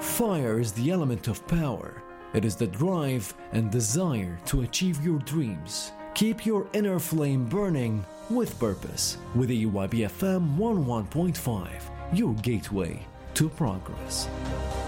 Fire is the element of power. It is the drive and desire to achieve your dreams. Keep your inner flame burning with purpose with EYB FM 11.5, your gateway to progress.